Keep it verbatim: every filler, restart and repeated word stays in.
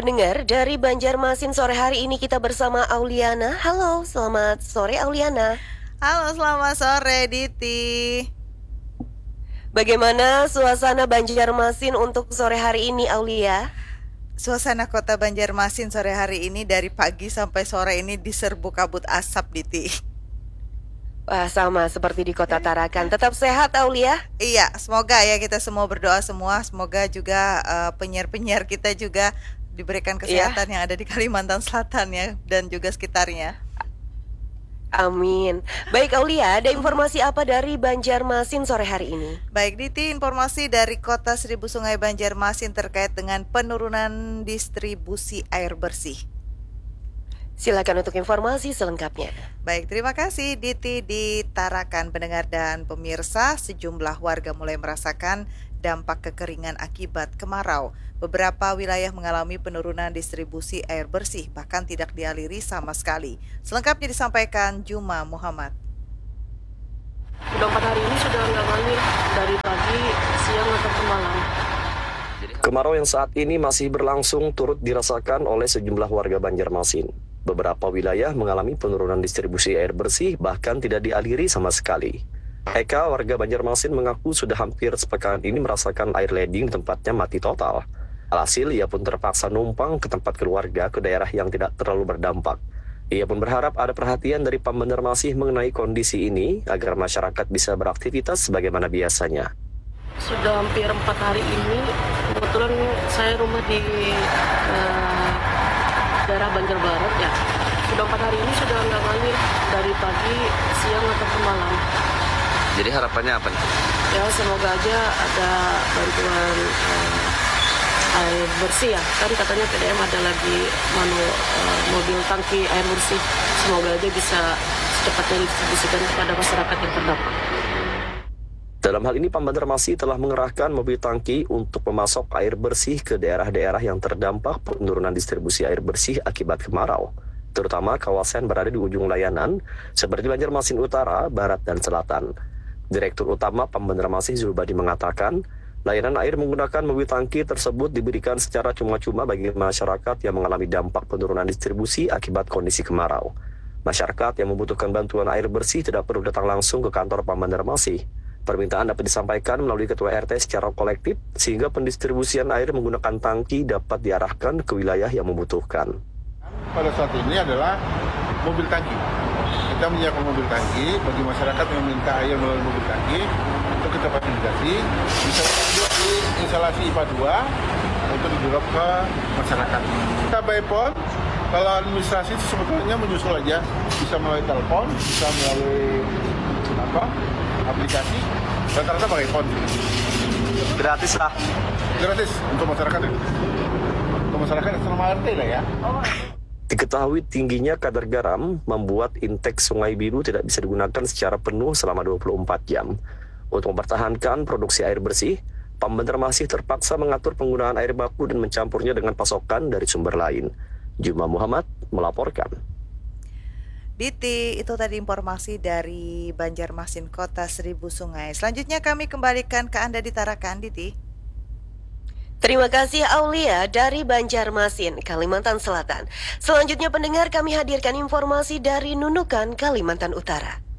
Pendengar dari Banjarmasin sore hari ini kita bersama Auliana. Halo, selamat sore Auliana. Halo, selamat sore Diti. Bagaimana suasana Banjarmasin untuk sore hari ini Aulia? Suasana kota Banjarmasin sore hari ini dari pagi sampai sore ini diserbu kabut asap Diti. Wah, sama seperti di kota Tarakan. Tetap sehat Aulia. Iya, semoga ya kita semua berdoa semua. Semoga juga uh, penyiar-penyiar kita juga diberikan kesehatan Iya. yang ada di Kalimantan Selatan ya, dan juga sekitarnya. Amin. Baik Aulia, ada informasi apa dari Banjarmasin sore hari ini? Baik Diti, informasi dari Kota Seribu Sungai Banjarmasin terkait dengan penurunan distribusi air bersih. Silakan untuk informasi selengkapnya. Baik, terima kasih Diti. Di Tarakan, pendengar dan pemirsa, sejumlah warga mulai merasakan dampak kekeringan akibat kemarau. Beberapa wilayah mengalami penurunan distribusi air bersih, bahkan tidak dialiri sama sekali. Selengkapnya disampaikan Juma Muhammad. Sudah empat hari ini sudah nggak ngalir dari pagi, siang, atau ke malam. Kemarau yang saat ini masih berlangsung turut dirasakan oleh sejumlah warga Banjarmasin. Beberapa wilayah mengalami penurunan distribusi air bersih, bahkan tidak dialiri sama sekali. Eka, warga Banjarmasin, mengaku sudah hampir sepekan ini merasakan air leding di tempatnya mati total. Alhasil, ia pun terpaksa numpang ke tempat keluarga ke daerah yang tidak terlalu berdampak. Ia pun berharap ada perhatian dari Pam Banjarmasin mengenai kondisi ini agar masyarakat bisa beraktivitas sebagaimana biasanya. Sudah hampir empat hari ini, kebetulan saya rumah di eh, daerah Banjar Barat ya. Sudah empat hari ini sudah nggak ngalir dari pagi, siang, atau ke malam. Jadi harapannya apa nih? Ya semoga aja ada bantuan eh, air bersih ya. Kan katanya P D M ada lagi manu, eh, mobil tangki air bersih. Semoga aja bisa secepatnya didistribusikan kepada masyarakat yang terdampak. Dalam hal ini, Pam Banjarmasin telah mengerahkan mobil tangki untuk memasok air bersih ke daerah-daerah yang terdampak penurunan distribusi air bersih akibat kemarau, terutama kawasan berada di ujung layanan seperti Banjarmasin Utara, Barat, dan Selatan. Direktur Utama Pam Banjarmasin Zulbadi mengatakan, layanan air menggunakan mobil tangki tersebut diberikan secara cuma-cuma bagi masyarakat yang mengalami dampak penurunan distribusi akibat kondisi kemarau. Masyarakat yang membutuhkan bantuan air bersih tidak perlu datang langsung ke kantor Pam Banjarmasin. Permintaan dapat disampaikan melalui Ketua R T secara kolektif, sehingga pendistribusian air menggunakan tangki dapat diarahkan ke wilayah yang membutuhkan. Pada saat ini adalah mobil tangki. Kita menyiapkan mobil tangki bagi masyarakat yang meminta air melalui mobil tangki untuk kita fasilitasi. Bisa di instalasi I P A dua untuk di-drop ke masyarakat. Kita by phone, kalau administrasi sebetulnya menyusul aja, bisa melalui telepon, bisa melalui apa? aplikasi, rata-rata pakai phone. Gratis lah. Gratis untuk masyarakat itu. Untuk masyarakat selama R T lah ya. Diketahui tingginya kadar garam membuat intake Sungai Biru tidak bisa digunakan secara penuh selama dua puluh empat jam. Untuk mempertahankan produksi air bersih, Pam Banjarmasin terpaksa mengatur penggunaan air baku dan mencampurnya dengan pasokan dari sumber lain. Juma Muhammad melaporkan. Diti, itu tadi informasi dari Banjarmasin Kota Seribu Sungai. Selanjutnya kami kembalikan ke Anda di Tarakan, Diti. Terima kasih Aulia dari Banjarmasin, Kalimantan Selatan. Selanjutnya pendengar, kami hadirkan informasi dari Nunukan, Kalimantan Utara.